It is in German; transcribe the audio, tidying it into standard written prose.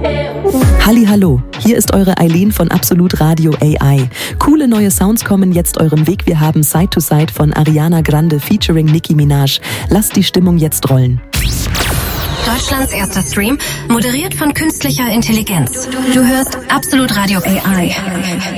Hallihallo, hier ist eure Eileen von Absolut Radio AI. Coole neue Sounds kommen jetzt eurem Weg. Wir haben Side to Side von Ariana Grande featuring Nicki Minaj. Lasst die Stimmung jetzt rollen. Deutschlands erster Stream, moderiert von künstlicher Intelligenz. Du hörst Absolut Radio AI.